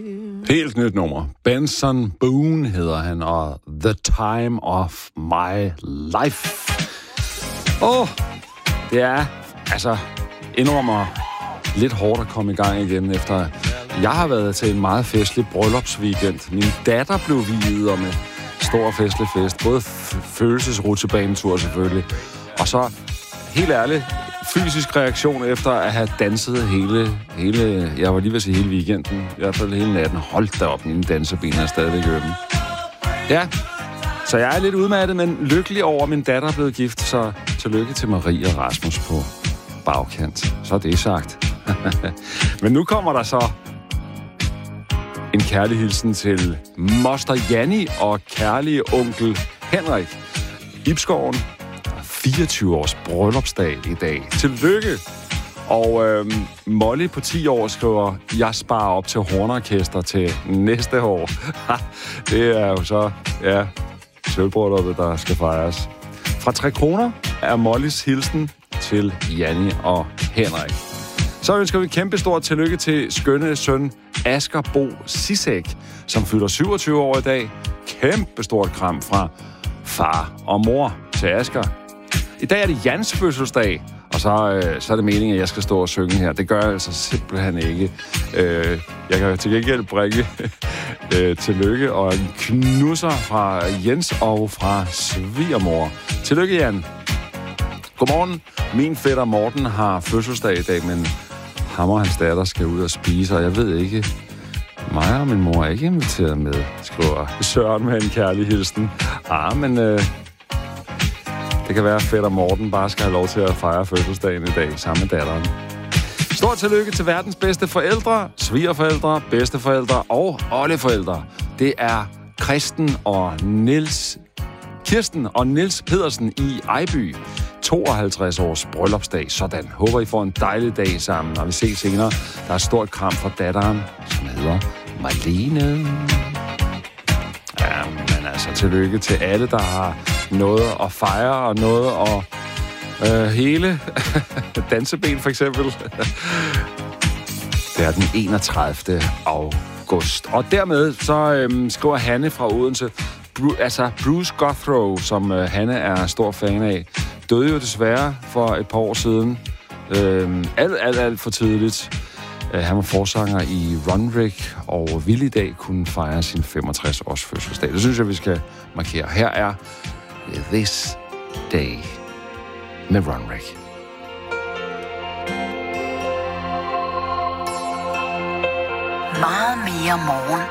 Helt nyt nummer. Benson Boone hedder han, og The Time of My Life. Det er indrømmer lidt hårdt at komme i gang igen, efter jeg har været til en meget festlig bryllupsweekend. Min datter blev viet med stor festlig fest. Både følelsesrutsjebanetur selvfølgelig, og så helt ærligt fysisk reaktion efter at have danset hele jeg var lige ved at sige hele weekenden, i hvert fald hele natten. Hold da op, mine danseben er stadigvæk ømme. Ja, så jeg er lidt udmattet, men lykkelig over, at min datter er blevet gift, så tillykke til Marie og Rasmus på bagkant. Så er det sagt. Men nu kommer der så en kærlig hilsen til moster Janni og kærlige onkel Henrik. Ibskoven 24 års bryllupsdag i dag. Tillykke! Og Molly på 10 år skriver, jeg sparer op til hornorkester til næste år. Det er jo så, ja, sølvbrylluppet, der skal fejres. Fra 3 kroner er Mollys hilsen til Janni og Henrik. Så ønsker vi kæmpe stort tillykke til skønne søn Asger Bo Sisek, som fylder 27 år i dag. Kæmpe stort kram fra far og mor til Asger. I dag er det Jans fødselsdag, og så er det meningen, at jeg skal stå og synge her. Det gør jeg altså simpelthen ikke. Jeg kan til gengæld bringe tillykke og en knusser fra Jens og fra svigermor. Tillykke, Jan. Godmorgen. Min fætter Morten har fødselsdag i dag, men ham og hans datter skal ud og spise, og jeg ved ikke, mig og min mor er ikke inviteret med, skriver Søren med en kærlig hilsen. Men det kan være, at fætter Morten bare skal have lov til at fejre fødselsdagen i dag sammen med datteren. Stort tillykke til verdens bedste forældre, svigerforældre, bedsteforældre og oldeforældre. Det er Kirsten og Niels Pedersen i Ejby. 52 års bryllupsdag. Sådan. Håber, I får en dejlig dag sammen, og vi ses senere. Der er et stort kram fra datteren, som hedder Marlene. Ja, men altså, tillykke til alle, der har noget at fejre og noget at hele. Danseben for eksempel. Det er den 31. august. Og dermed så skriver Hanne fra Odense, Bruce Guthrow, som Hanne er stor fan af, døde jo desværre for et par år siden. Alt for tidligt. Han var forsanger i Runrig, og ville i dag kunne fejre sin 65-års fødselsdag. Det synes jeg, vi skal markere. Her er This Day med Runrig. Meget mere morgen.